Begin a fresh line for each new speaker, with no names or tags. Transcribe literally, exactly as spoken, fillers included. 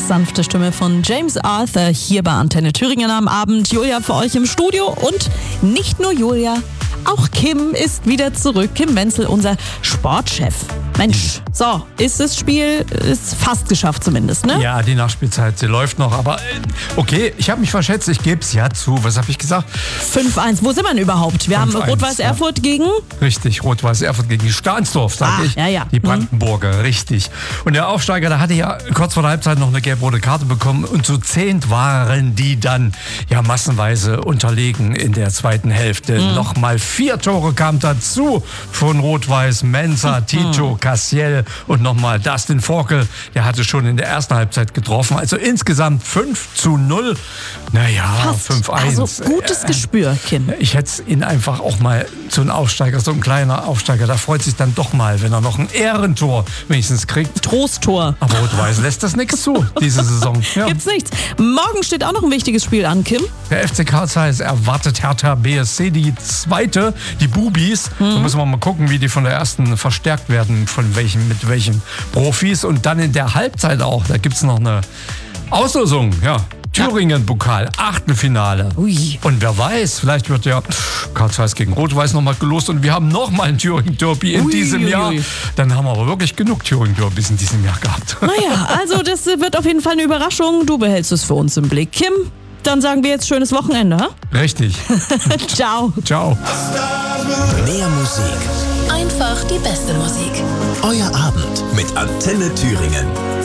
sanfte Stimme von James Arthur hier bei Antenne Thüringen am Abend. Julia für euch im Studio und nicht nur Julia, auch Kim ist wieder zurück. Kim Wenzel, unser Sportchef. Mensch, so, ist das Spiel ist fast geschafft zumindest, ne?
Ja, die Nachspielzeit, sie läuft noch. Aber äh, okay, ich habe mich verschätzt, ich gebe es ja zu. Was habe ich gesagt?
fünf eins. Wo sind wir denn überhaupt? Wir haben Rot-Weiß Erfurt ja. gegen?
Richtig, Rot-Weiß Erfurt gegen Stahnsdorf, sag
ah,
ich.
Ja, ja.
Die Brandenburger, mhm. richtig. Und der Aufsteiger, der hatte ja kurz vor der Halbzeit noch eine gelb-rote Karte bekommen. Und zu zehnt waren die dann ja massenweise unterlegen in der zweiten Hälfte. Mhm. Nochmal vier Tore kamen dazu von Rot-Weiß, Mensah, mhm. Tito, Cassiel und nochmal Dustin Forkel. Der hatte schon in der ersten Halbzeit getroffen. Also insgesamt fünf zu null. Naja, fünf eins.
Also gutes Gespür, Kim.
Ich hätte ihn einfach auch mal so ein Aufsteiger, so ein kleiner Aufsteiger, da freut sich dann doch mal, wenn er noch ein Ehrentor wenigstens kriegt.
Trosttor.
Aber Rot-Weiß lässt das nichts zu, diese Saison. Ja.
Gibt's nichts. Morgen steht auch noch ein wichtiges Spiel an, Kim.
Der F C Karl Zeiss erwartet Hertha B S C, die zweite, die Bubis. Mhm. Da müssen wir mal gucken, wie die von der ersten verstärkt werden, von welchen, mit welchen Profis. Und dann in der Halbzeit auch, da gibt's noch eine Auslosung, ja. Thüringen-Pokal, Achtelfinale.
Ui.
Und wer weiß, vielleicht wird ja Karl Zeiss gegen Rot-Weiß nochmal gelost und wir haben nochmal ein Thüringen-Derby in ui, diesem ui, Jahr. Ui. Dann haben wir aber wirklich genug Thüringen-Derbys in diesem Jahr gehabt.
Naja, also das wird auf jeden Fall eine Überraschung. Du behältst es für uns im Blick. Kim, dann sagen wir jetzt schönes Wochenende, ha?
Richtig.
Ciao.
Ciao.
Mehr Musik.
Einfach die beste Musik.
Euer Abend mit Antenne Thüringen.